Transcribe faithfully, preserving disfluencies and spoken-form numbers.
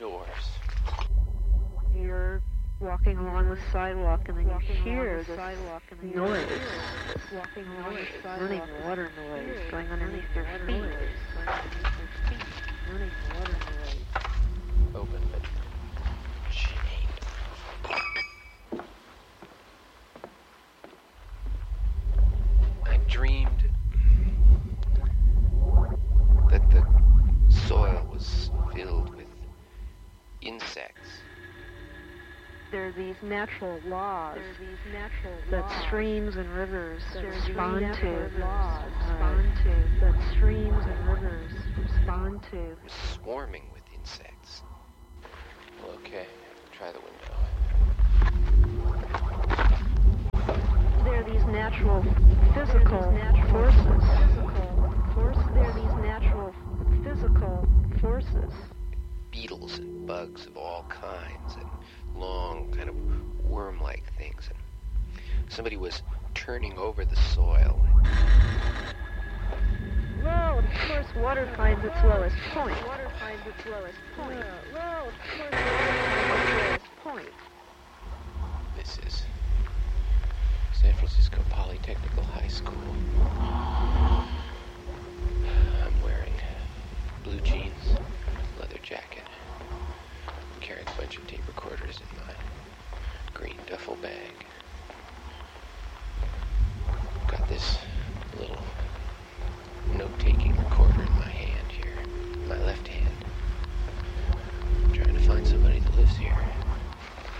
doors. You're walking along the sidewalk, and then you hear this noise, walking along the sidewalk, running water noise going underneath your feet, running water noise. Open but chained. I dreamed that the soil was filled with insects. There are these natural laws these natural that laws. streams and rivers respond to, laws. Respond to, that streams and rivers respond to. It was swarming with insects. Well, okay, try the window. There are these natural physical forces. Physical forces. There are these natural physical forces. Beetles and bugs of all kinds, and long, kind of worm-like things. And somebody was turning over the soil. Well, of course, water finds its lowest point. Water finds its lowest point. Well, of course, water finds its lowest point. This is San Francisco Polytechnical High School. I'm wearing blue jeans, leather jacket, carrying a bunch of tape recorders in my green duffel bag. Got this